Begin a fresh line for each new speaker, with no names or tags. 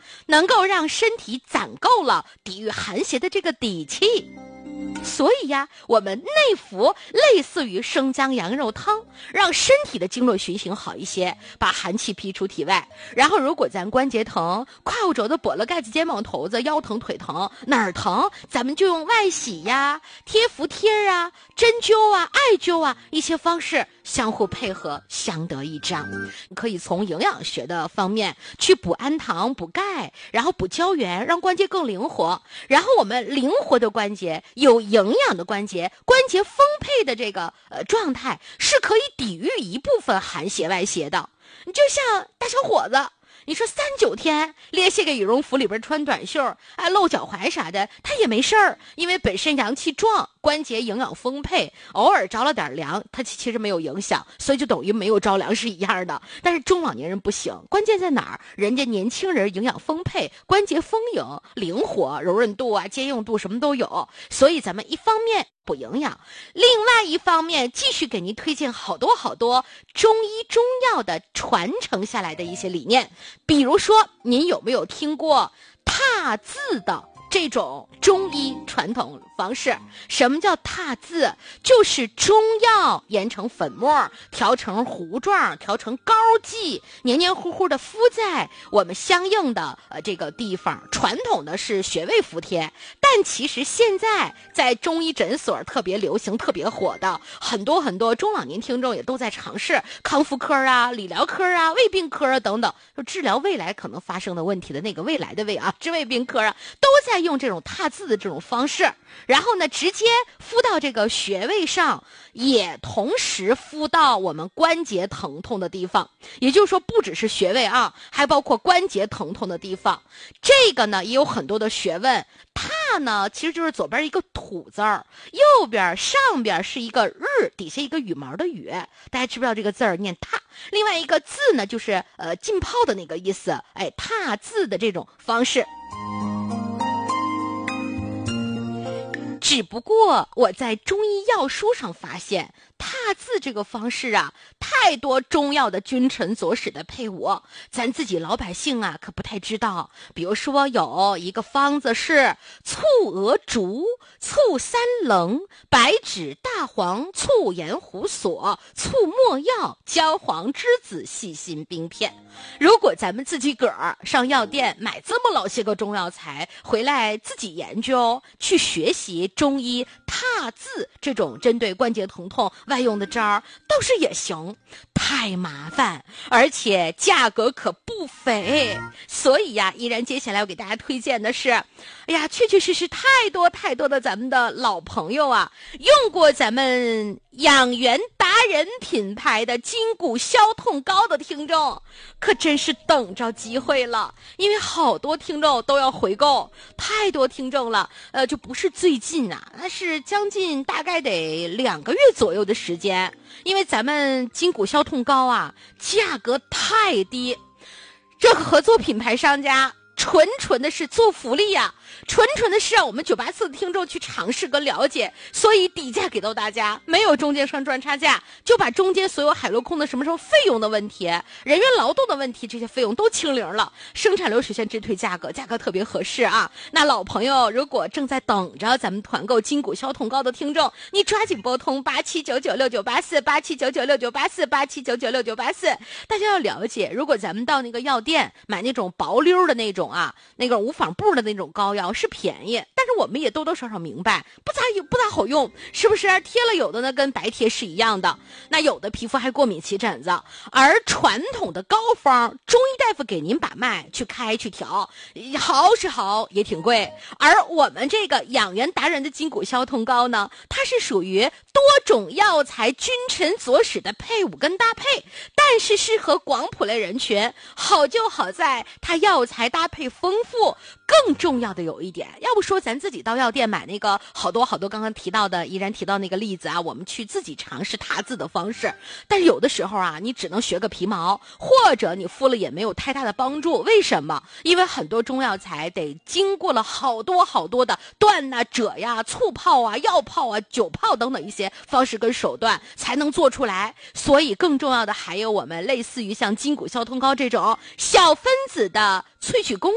能够让身体攒够了抵御寒邪的这个底气。所以呀，我们内服类似于生姜羊肉汤，让身体的经络循行好一些，把寒气逼出体外。然后如果咱关节疼、胯骨轴的跛了盖子、肩膀头子、腰疼、腿疼，哪儿疼，咱们就用外洗呀、贴服贴啊、针灸啊、艾灸啊一些方式相互配合，相得益彰。可以从营养学的方面去补氨糖、补钙，然后补胶原，让关节更灵活。然后我们灵活的关节，有营养的关节，关节丰沛的这个状态，是可以抵御一部分寒邪外邪的。你就像大小伙子，你说3-9天列些个羽绒服里边穿短袖，露脚踝啥的，他也没事儿，因为本身阳气壮，关节营养丰沛，偶尔着了点凉，它其实没有影响，所以就等于没有着凉是一样的。但是中老年人不行，关键在哪儿？人家年轻人营养丰沛，关节丰盈、灵活、柔韧度啊、坚硬度什么都有，所以咱们一方面补营养，另外一方面继续给您推荐好多中医中药的传承下来的一些理念。比如说，您有没有听过踏字的这种中医传统方式？什么叫踏字？就是中药研成粉末，调成糊状，调成膏剂，黏黏糊糊的敷在我们相应的这个地方。传统的是穴位服贴，但其实现在在中医诊所特别流行、特别火的，很多中老年听众也都在尝试康复科啊、理疗科啊、胃病科啊等等，就治疗未来可能发生的问题的那个未来的胃啊，治胃病科啊，都在用这种踏字的这种方式，然后呢直接敷到这个穴位上，也同时敷到我们关节疼痛的地方。也就是说，不只是穴位啊，还包括关节疼痛的地方。这个呢也有很多的学问。踏呢其实就是左边一个土字儿，右边上边是一个日，底下一个羽毛的羽，大家知不知道这个字儿念踏？另外一个字呢就是浸泡的那个意思，踏字的这种方式。只不过我在中医药书上发现，踏字这个方式啊，太多中药的君臣佐使的配伍，咱自己老百姓啊可不太知道。比如说有一个方子是醋鹅竹、醋三棱、白芷、大黄、醋盐胡索、醋没药、焦黄栀子、细辛冰片。如果咱们自己个儿上药店买这么老些个中药材回来自己研究，去学习中医踏字这种针对关节疼痛外用的招儿，倒是也行，太麻烦，而且价格可不菲。所以呀，依然接下来我给大家推荐的是，确实太多的咱们的老朋友啊，用过咱们养元达人品牌的筋骨消痛膏的听众，可真是等着机会了。因为好多听众都要回购，太多听众了，就不是最近啊，那是将近大概得2个月左右的时间。因为咱们筋骨消痛膏啊，价格太低，这个合作品牌商家纯的是做福利呀，纯的是让我们984的听众去尝试跟了解，所以底价给到大家，没有中间商赚差价，就把中间所有海陆空的什么费用的问题、人员劳动的问题，这些费用都清零了，生产流水线直推价格特别合适啊。那老朋友如果正在等着咱们团购筋骨消痛膏的听众，你抓紧拨通87996984 87996984 87996984。大家要了解，如果咱们到那个药店买那种薄溜的那种那个无纺布的那种膏药是便宜，但是我们也多多少少明白不咋好用，是不是？贴了有的呢跟白贴是一样的，那有的皮肤还过敏起疹子。而传统的膏方，中医大夫给您把脉去开去调，好是好，也挺贵。而我们这个养元达人的筋骨消痛膏呢，它是属于多种药材君臣佐使的配伍跟搭配，但是适合广谱类人群。好就好在它药材搭配丰富，更重要的有一点，要不说咱自己到药店买那个好多刚刚提到的，依然提到那个例子啊，我们去自己尝试踏字的方式，但是有的时候啊，你只能学个皮毛，或者你敷了也没有太大的帮助。为什么？因为很多中药材得经过了好多的断啊、褶呀、醋泡啊、药泡啊、酒泡等等一些方式跟手段才能做出来。所以更重要的还有我们类似于像筋骨消痛膏这种小分子的萃取工